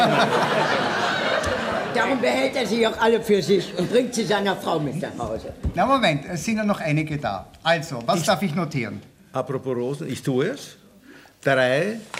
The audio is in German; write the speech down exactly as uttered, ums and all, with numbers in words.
Darum behält er sie auch alle für sich und bringt sie seiner Frau mit nach Hause. Na Moment, es sind ja noch einige da. Also, was Ich- darf ich notieren? Apropos Rosen, ich tue es. Drei